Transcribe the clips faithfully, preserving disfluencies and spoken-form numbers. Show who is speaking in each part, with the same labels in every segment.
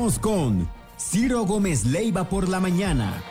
Speaker 1: Regresamos con Ciro Gómez Leiva por la mañana.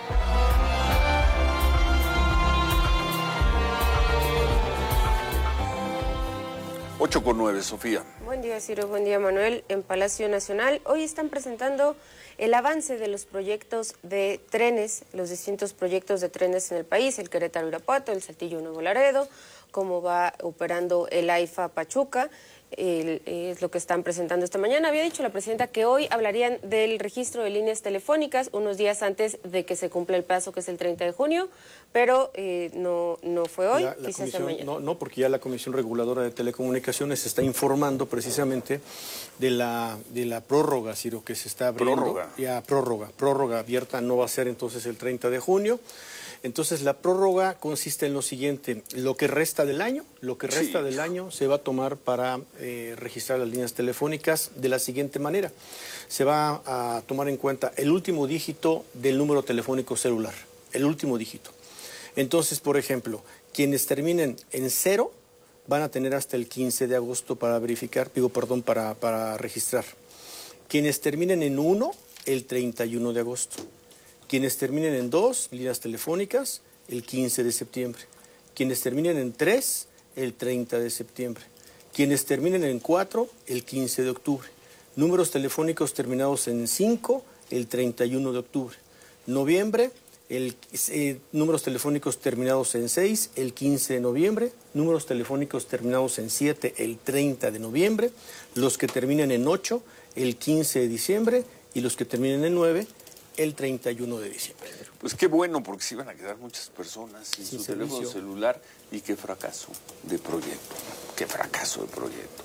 Speaker 2: ocho con nueve, Sofía.
Speaker 3: Buen día, Ciro. Buen día, Manuel. En Palacio Nacional hoy están presentando el avance de los proyectos de trenes, los distintos proyectos de trenes en el país, el Querétaro-Irapuato, el Saltillo-Nuevo Laredo, cómo va operando el AIFA Pachuca. El, es lo que están presentando esta mañana. Había dicho la presidenta que hoy hablarían del registro de líneas telefónicas unos días antes de que se cumpla el plazo, que es el treinta de junio, pero eh, no, no fue hoy,
Speaker 4: la, la
Speaker 3: quizás esta mañana.
Speaker 4: No, no, porque ya la Comisión Reguladora de Telecomunicaciones está informando precisamente de la, de la prórroga, Ciro, que se está abriendo.
Speaker 2: Prórroga.
Speaker 4: Ya, prórroga. Prórroga abierta no va a ser entonces el treinta de junio. Entonces, la prórroga consiste en lo siguiente: lo que resta del año, lo que resta sí. del año se va a tomar para eh, registrar las líneas telefónicas de la siguiente manera. Se va a tomar en cuenta el último dígito del número telefónico celular, el último dígito. Entonces, por ejemplo, quienes terminen en cero van a tener hasta el quince de agosto para verificar, digo, perdón, para, para registrar. Quienes terminen en uno, el treinta y uno de agosto. Quienes terminen en dos líneas telefónicas, el quince de septiembre. Quienes terminen en tres, el treinta de septiembre. Quienes terminen en cuatro, el quince de octubre. Números telefónicos terminados en cinco, el treinta y uno de octubre. Noviembre, el, eh, números telefónicos terminados en seis, el quince de noviembre. Números telefónicos terminados en siete, el treinta de noviembre. Los que terminen en ocho, el quince de diciembre. Y los que terminen en nueve, el treinta y uno de diciembre.
Speaker 2: Pues qué bueno, porque se iban a quedar muchas personas sin, sin su servicio. Teléfono celular, y qué fracaso de proyecto, qué fracaso de proyecto.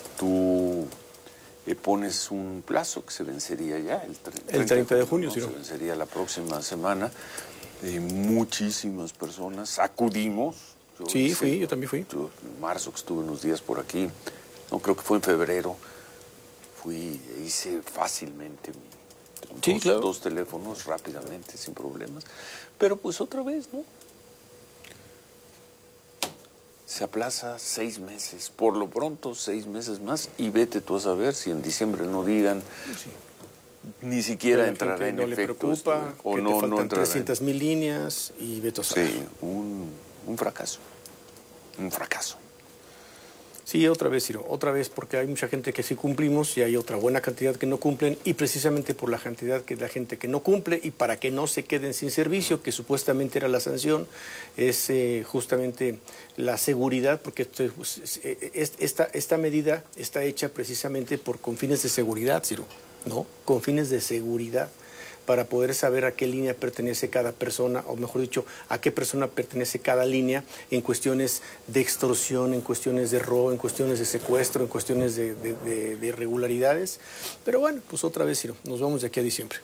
Speaker 2: Tú eh, pones un plazo que se vencería ya, el, treinta,
Speaker 4: el treinta de junio,
Speaker 2: ¿no?
Speaker 4: sí.
Speaker 2: Se vencería la próxima semana. Eh, muchísimas personas acudimos.
Speaker 4: Yo sí, hice, fui, yo también fui.
Speaker 2: Yo, en marzo, que estuve unos días por aquí, no creo que fue en febrero, fui, hice fácilmente mi
Speaker 4: Sí,
Speaker 2: dos,
Speaker 4: claro.
Speaker 2: dos teléfonos rápidamente, sin problemas. Pero pues otra vez, ¿no? Se aplaza seis meses, por lo pronto seis meses más, y vete tú a saber si en diciembre no digan, sí. ni siquiera entrará en
Speaker 4: no
Speaker 2: efecto.
Speaker 4: Le preocupa,
Speaker 2: esto, o
Speaker 4: que
Speaker 2: no,
Speaker 4: te faltan
Speaker 2: no entrará
Speaker 4: trescientas mil líneas y vete a saber.
Speaker 2: Sí, un, un fracaso, un fracaso.
Speaker 4: Sí, otra vez, Ciro, otra vez, porque hay mucha gente que sí cumplimos y hay otra buena cantidad que no cumplen, y precisamente por la cantidad que la gente que no cumple y para que no se queden sin servicio, que supuestamente era la sanción, es eh, justamente la seguridad, porque esto, pues, esta, esta medida está hecha precisamente por, con fines de seguridad, Ciro, ¿no? Con fines de seguridad, para poder saber a qué línea pertenece cada persona, o mejor dicho, a qué persona pertenece cada línea en cuestiones de extorsión, en cuestiones de robo, en cuestiones de secuestro, en cuestiones de, de, de, de irregularidades. Pero bueno, pues otra vez, Ciro, nos vamos de aquí a diciembre.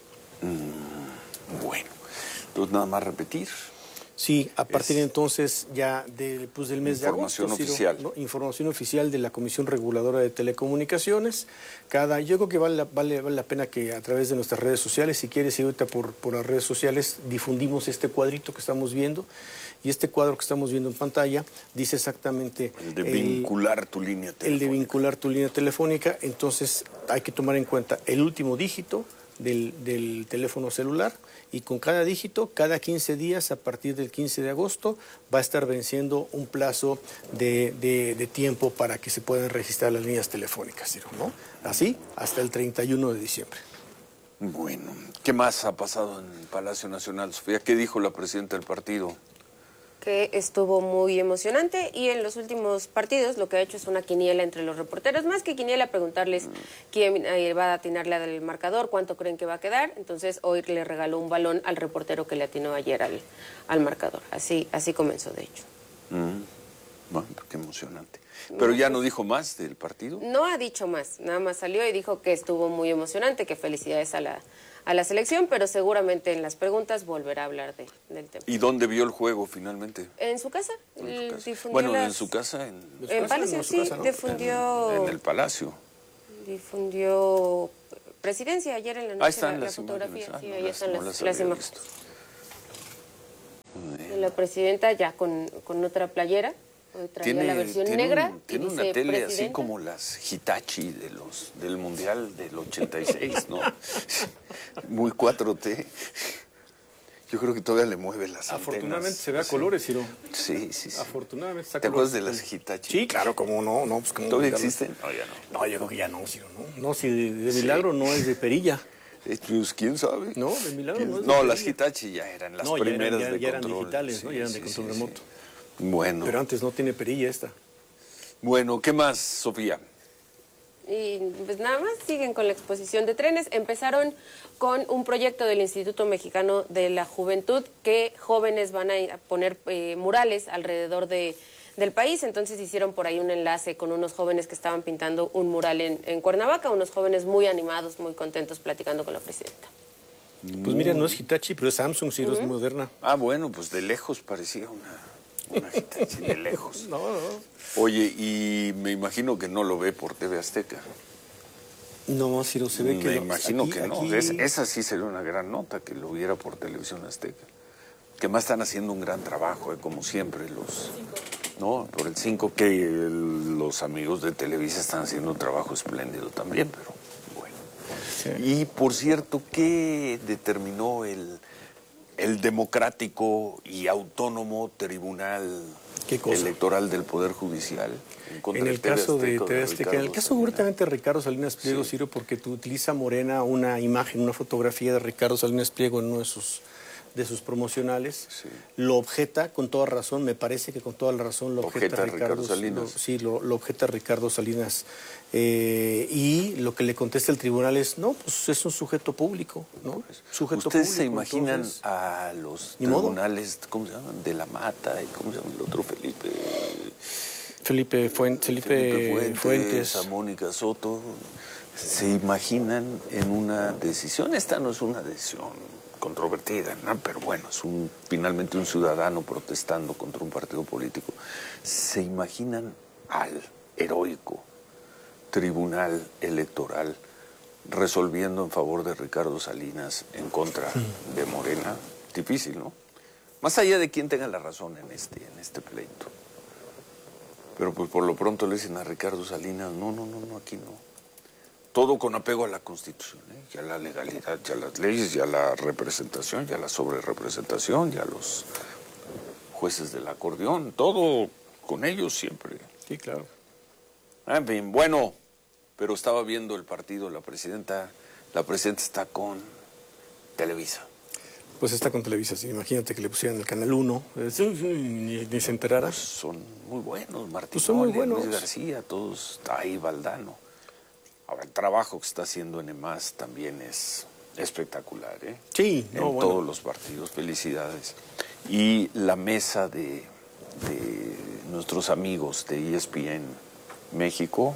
Speaker 2: Mm, bueno, entonces nada más repetir.
Speaker 4: Sí, a partir de entonces ya de, pues del mes de agosto.
Speaker 2: Información oficial.
Speaker 4: ¿no? Información oficial de la Comisión Reguladora de Telecomunicaciones. Cada, yo creo que vale, vale, vale la pena que a través de nuestras redes sociales, si quieres ir ahorita por, por las redes sociales, difundimos este cuadrito que estamos viendo. Y este cuadro que estamos viendo en pantalla dice exactamente...
Speaker 2: El de vincular el, tu línea telefónica.
Speaker 4: El de vincular tu línea telefónica. Entonces hay que tomar en cuenta el último dígito del, del teléfono celular, y con cada dígito, cada quince días, a partir del quince de agosto, va a estar venciendo un plazo de, de, de tiempo para que se puedan registrar las líneas telefónicas, ¿no? Así, hasta el treinta y uno de diciembre.
Speaker 2: Bueno, ¿qué más ha pasado en el Palacio Nacional, Sofía? ¿Qué dijo la presidenta del partido?
Speaker 3: Que estuvo muy emocionante, y en los últimos partidos lo que ha hecho es una quiniela entre los reporteros, más que quiniela, preguntarles mm. quién eh, va a atinarle al marcador, cuánto creen que va a quedar. Entonces hoy le regaló un balón al reportero que le atinó ayer al, al marcador. Así, así comenzó, de hecho.
Speaker 2: Mm. Bueno, qué emocionante. ¿Pero ya no dijo más del partido?
Speaker 3: No ha dicho más, nada más salió y dijo que estuvo muy emocionante, que felicidades a la, a la selección, pero seguramente en las preguntas volverá a hablar de, del tema.
Speaker 2: ¿Y dónde vio el juego finalmente?
Speaker 3: En su casa.
Speaker 2: En su casa. Bueno,
Speaker 3: las...
Speaker 2: en su casa. En,
Speaker 3: en Palacio, no, sí, casa, ¿no? difundió...
Speaker 2: En, en el Palacio.
Speaker 3: Difundió Presidencia ayer en la noche.
Speaker 2: Ahí están
Speaker 3: la,
Speaker 2: las
Speaker 3: la fotografía,
Speaker 2: imágenes. Ah,
Speaker 3: sí,
Speaker 2: no
Speaker 3: ahí
Speaker 2: las,
Speaker 3: están
Speaker 2: no
Speaker 3: las,
Speaker 2: las,
Speaker 3: las imágenes. La presidenta ya con, con otra playera, Hoy traía
Speaker 2: Tiene,
Speaker 3: la versión
Speaker 2: tiene
Speaker 3: negra.
Speaker 2: Un, tiene una tele así como las Hitachi de los, del Mundial del ochenta y seis, ¿no? Muy cuatro T. Yo creo que todavía le mueve las
Speaker 4: Afortunadamente
Speaker 2: antenas.
Speaker 4: se ve a
Speaker 2: Sí.
Speaker 4: colores, Ciro.
Speaker 2: Sí, sí, sí.
Speaker 4: Afortunadamente está a
Speaker 2: ¿Te acuerdas de
Speaker 4: colores.
Speaker 2: las Hitachi?
Speaker 4: Sí, claro, cómo no, no, pues cómo
Speaker 2: ¿Todavía
Speaker 4: olvidarlo.
Speaker 2: existen? No, ya no.
Speaker 4: No, yo creo que ya no, Ciro, ¿no? No, si de, de milagro no es de perilla.
Speaker 2: Eh, Pues, ¿quién sabe?
Speaker 4: No, de milagro no es de
Speaker 2: No,
Speaker 4: perilla.
Speaker 2: las Hitachi ya eran las
Speaker 4: No, ya eran-
Speaker 2: primeras
Speaker 4: ya-
Speaker 2: de
Speaker 4: ya eran
Speaker 2: control.
Speaker 4: digitales, ¿no? Ya eran de
Speaker 2: Sí,
Speaker 4: control
Speaker 2: sí,
Speaker 4: remoto.
Speaker 2: sí. Bueno.
Speaker 4: Pero antes no tiene perilla esta.
Speaker 2: Bueno, ¿qué más, Sofía?
Speaker 3: Y pues nada más siguen con la exposición de trenes. Empezaron con un proyecto del Instituto Mexicano de la Juventud que jóvenes van a poner eh, murales alrededor de, del país. Entonces hicieron por ahí un enlace con unos jóvenes que estaban pintando un mural en, en Cuernavaca, unos jóvenes muy animados, muy contentos platicando con la presidenta.
Speaker 4: Pues mira, no es Hitachi, pero es Samsung, Ciro, es moderna.
Speaker 2: Ah, bueno, pues de lejos parecía una, una Hitachi, de lejos.
Speaker 4: No, no.
Speaker 2: Oye, y me imagino que no lo ve por T V Azteca.
Speaker 4: No, Ciro, se ve que
Speaker 2: Me
Speaker 4: no.
Speaker 2: imagino
Speaker 4: Aquí-
Speaker 2: que no.
Speaker 4: aquí-
Speaker 2: Es- esa sí sería una gran nota que lo viera por Televisión Azteca. Que más están haciendo un gran trabajo, eh, como siempre, los... No, por el cinco, que el- los amigos de Televisa están haciendo un trabajo espléndido también, pero bueno.
Speaker 4: Sí.
Speaker 2: Y, por cierto, ¿qué determinó el, el democrático y autónomo Tribunal
Speaker 4: ¿Qué cosa?
Speaker 2: Electoral del Poder Judicial? contra
Speaker 4: En el
Speaker 2: T V
Speaker 4: caso de
Speaker 2: Azteca o
Speaker 4: T V Azteca, en el
Speaker 2: Ricardo
Speaker 4: caso
Speaker 2: Salinas?
Speaker 4: concretamente de Ricardo Salinas Pliego,
Speaker 2: Sí.
Speaker 4: Ciro, porque tú utiliza Morena una imagen, una fotografía de Ricardo Salinas Pliego en uno de sus, de sus promocionales,
Speaker 2: Sí.
Speaker 4: lo objeta con toda razón, me parece que con toda la razón lo objeta,
Speaker 2: Objeta Ricardo Salinas.
Speaker 4: lo- sí, lo, lo objeta Ricardo Salinas. Eh, y lo que le contesta el tribunal es, no, pues es un sujeto público, ¿no? Sujeto
Speaker 2: ¿Ustedes
Speaker 4: público,
Speaker 2: se imaginan
Speaker 4: entonces,
Speaker 2: a los
Speaker 4: Ni modo.
Speaker 2: tribunales, ¿cómo se llaman? De la Mata y ¿cómo se llama el otro Felipe?
Speaker 4: Felipe, Fuente, Felipe,
Speaker 2: Felipe Fuentes,
Speaker 4: Fuentes.
Speaker 2: a Mónica Soto, se imaginan en una decisión. Esta no es una decisión controvertida, ¿no? Pero bueno, es un, finalmente un ciudadano protestando contra un partido político. Se imaginan al heroico Tribunal Electoral resolviendo en favor de Ricardo Salinas en contra de Morena. Difícil, ¿no? Más allá de quién tenga la razón en este, en este pleito. Pero pues por lo pronto le dicen a Ricardo Salinas, no, no, no, no, aquí no. Todo con apego a la Constitución, ¿eh? Y a la legalidad, y a las leyes, y a la representación, y a la sobrerepresentación, y a los jueces del acordeón, todo con ellos siempre.
Speaker 4: Sí, claro.
Speaker 2: En fin, bueno, pero estaba viendo el partido, la presidenta, la presidenta está con Televisa.
Speaker 4: Pues está con Televisa, sí. Imagínate que le pusieran el Canal uno, eh, sí, sí, ni, ni se enterara.
Speaker 2: Pues son muy buenos, Martín
Speaker 4: Pues son muy
Speaker 2: Oli,
Speaker 4: buenos.
Speaker 2: Luis García, todos, está ahí Valdano. Ahora, el trabajo que está haciendo en EMAS también es espectacular, ¿eh?
Speaker 4: Sí,
Speaker 2: En
Speaker 4: no, bueno.
Speaker 2: todos los partidos, felicidades. Y la mesa de, de nuestros amigos de E S P N México,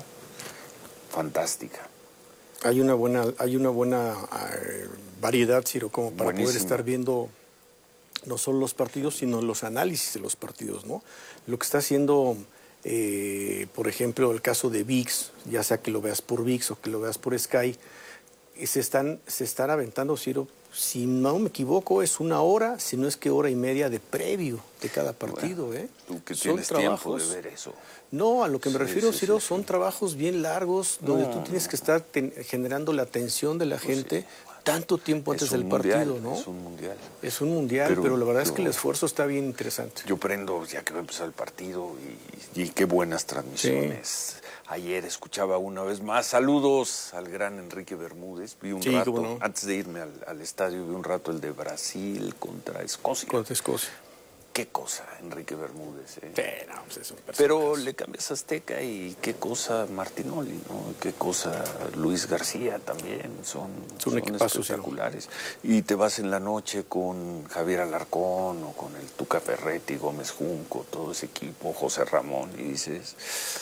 Speaker 2: fantástica.
Speaker 4: Hay una buena, hay una buena eh, variedad, Ciro, como para poder
Speaker 2: Buenísima.
Speaker 4: estar viendo no solo los partidos, sino los análisis de los partidos, ¿no? Lo que está haciendo, eh, por ejemplo, el caso de V I X, ya sea que lo veas por V I X o que lo veas por Sky, y se están, se están aventando, Ciro, si no me equivoco, es una hora, si no es que hora y media de previo de cada partido,
Speaker 2: Bueno,
Speaker 4: ¿eh?
Speaker 2: Tú que
Speaker 4: Son
Speaker 2: tienes tiempo
Speaker 4: trabajos-
Speaker 2: de ver eso.
Speaker 4: No, a lo que me
Speaker 2: Sí,
Speaker 4: refiero,
Speaker 2: sí,
Speaker 4: Ciro,
Speaker 2: sí,
Speaker 4: son
Speaker 2: sí.
Speaker 4: trabajos bien largos donde
Speaker 2: No,
Speaker 4: tú tienes
Speaker 2: no.
Speaker 4: que estar ten- generando la atención de la gente
Speaker 2: sí, bueno.
Speaker 4: tanto tiempo antes
Speaker 2: Es un
Speaker 4: del
Speaker 2: mundial,
Speaker 4: partido, ¿no?
Speaker 2: Es un mundial.
Speaker 4: Es un mundial, pero,
Speaker 2: Pero
Speaker 4: la verdad es que el
Speaker 2: yo-
Speaker 4: esfuerzo está bien interesante.
Speaker 2: Yo prendo ya que va a empezar el partido y, y qué buenas transmisiones. Ayer escuchaba una vez más, saludos al gran Enrique Bermúdez. Vi un
Speaker 4: Sí,
Speaker 2: rato,
Speaker 4: cómo no.
Speaker 2: antes de irme al, al estadio, vi un rato el de Brasil contra Escocia.
Speaker 4: Contra Escocia.
Speaker 2: Qué cosa, Enrique Bermúdez. ¿eh?
Speaker 4: Pero, pues es un
Speaker 2: Pero
Speaker 4: personaje.
Speaker 2: le cambias a Azteca y qué cosa Martinoli, ¿no? Qué cosa Luis García también, son,
Speaker 4: Es un
Speaker 2: son
Speaker 4: equipazo,
Speaker 2: espectaculares. Y te vas en la noche con Javier Alarcón o con el Tuca Ferretti, Gómez Junco, todo ese equipo, José Ramón, y dices,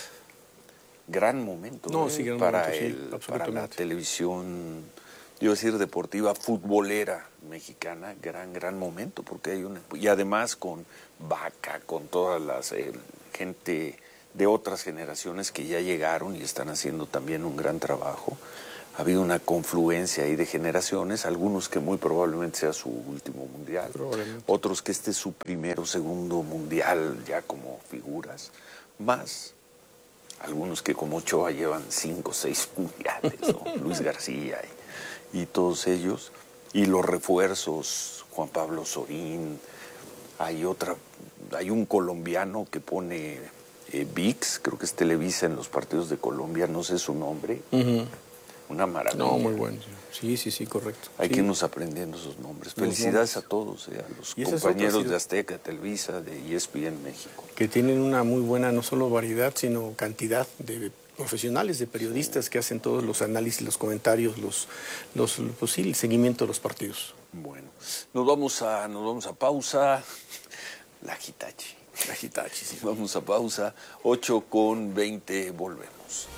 Speaker 2: gran momento
Speaker 4: No,
Speaker 2: ¿eh?
Speaker 4: sí, gran
Speaker 2: para,
Speaker 4: momento, sí,
Speaker 2: el, para la
Speaker 4: absolutamente.
Speaker 2: televisión, yo iba a decir deportiva, futbolera mexicana, gran, gran momento, porque hay una, y además con Vaca, con todas las eh, gente de otras generaciones que ya llegaron y están haciendo también un gran trabajo. ha habido una confluencia ahí de generaciones, algunos que muy probablemente sea su último mundial, otros que este es su primero o segundo mundial ya como figuras, más algunos que como Ochoa llevan cinco o seis mundiales, ¿no? Luis García y, y todos ellos, y los refuerzos, Juan Pablo Sorín, hay otra, hay un colombiano que pone eh, V I X, creo que es Televisa en los partidos de Colombia, no sé su nombre. Uh-huh. Una maravilla.
Speaker 4: No, muy bueno. Sí, sí, sí, correcto.
Speaker 2: Hay
Speaker 4: sí.
Speaker 2: que irnos aprendiendo esos nombres. Felicidades a todos, eh, a los compañeros de Azteca, Televisa, de E S P N México.
Speaker 4: Que tienen una muy buena, no solo variedad, sino cantidad de profesionales, de periodistas sí. que hacen todos los análisis, los comentarios, los, los, pues sí, el seguimiento de los partidos.
Speaker 2: Bueno, nos vamos a, nos vamos a pausa. La Hitachi.
Speaker 4: La Hitachi, sí.
Speaker 2: Vamos a pausa. ocho con veinte, volvemos.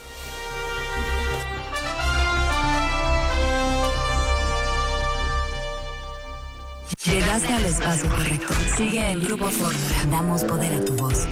Speaker 5: Llegaste al espacio correcto. Sigue el Grupo Fórmula. Damos poder a tu voz.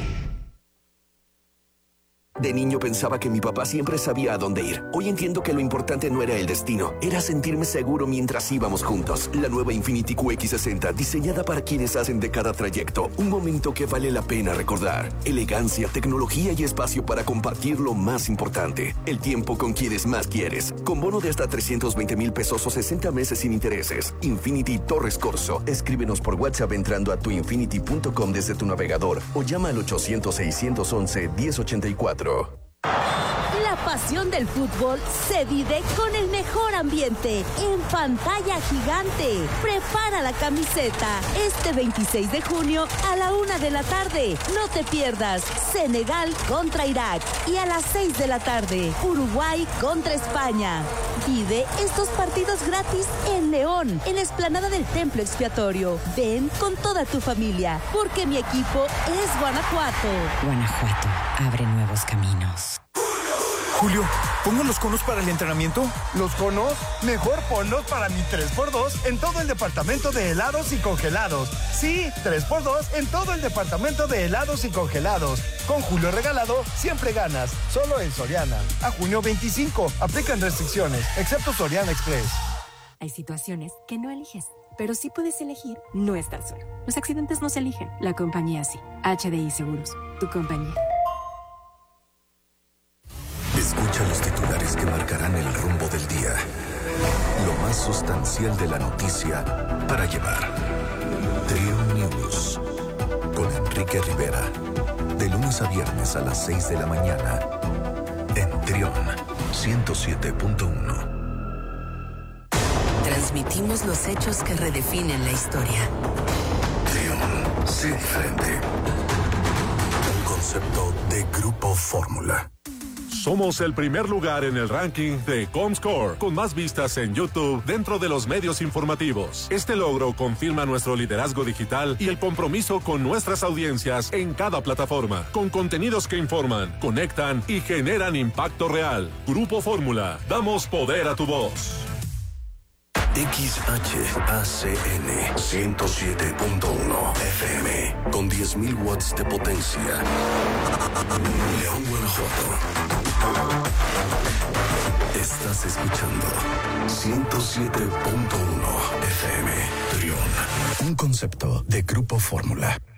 Speaker 6: De niño pensaba que mi papá siempre sabía a dónde ir. Hoy entiendo que lo importante no era el destino, era sentirme seguro mientras íbamos juntos. La nueva Infiniti Q X sesenta, diseñada para quienes hacen de cada trayecto un momento que vale la pena recordar. Elegancia, tecnología y espacio para compartir lo más importante, el tiempo con quienes más quieres. Con bono de hasta trescientos veinte mil pesos o sesenta meses sin intereses. Infiniti Torres Corso. Escríbenos por WhatsApp entrando a tu infinity punto com desde tu navegador o llama al ochocientos, seiscientos once, diez ochenta y cuatro.
Speaker 7: La pasión del fútbol se vive con el mejor ambiente en pantalla gigante. Prepara la camiseta este veintiséis de junio a la una de la tarde. No te pierdas Senegal contra Irak y a las seis de la tarde Uruguay contra España. Vive estos partidos gratis en León, en la explanada del Templo Expiatorio. Ven con toda tu familia, porque mi equipo es Guanajuato.
Speaker 5: Guanajuato abre nuevos caminos.
Speaker 8: Julio, ¿pongo los conos para el entrenamiento?
Speaker 9: ¿Los conos? Mejor ponlos para mi tres por dos en todo el departamento de helados y congelados. Sí, tres por dos en todo el departamento de helados y congelados. Con Julio regalado, siempre ganas. Solo en Soriana. A junio veinticinco. Aplican restricciones, excepto Soriana Express.
Speaker 10: Hay situaciones que no eliges, pero sí puedes elegir no estar solo. Los accidentes no se eligen, la compañía sí. H D I Seguros, tu compañía.
Speaker 11: Escucha los titulares que marcarán el rumbo del día. Lo más sustancial de la noticia para llevar. Triun News. Con Enrique Rivera. De lunes a viernes a las seis de la mañana. En Triun ciento siete punto uno.
Speaker 5: Transmitimos los hechos que redefinen la historia.
Speaker 11: Triun. Sé diferente. Un concepto de Grupo Fórmula.
Speaker 12: Somos el primer lugar en el ranking de Comscore, con más vistas en YouTube dentro de los medios informativos. Este logro confirma nuestro liderazgo digital y el compromiso con nuestras audiencias en cada plataforma, con contenidos que informan, conectan y generan impacto real. Grupo Fórmula, damos poder a tu voz.
Speaker 11: X H A C N ciento siete punto uno F M con diez mil watts de potencia. León, Guanajuato. Estás escuchando ciento siete punto uno F M Triun. Un concepto de Grupo Fórmula.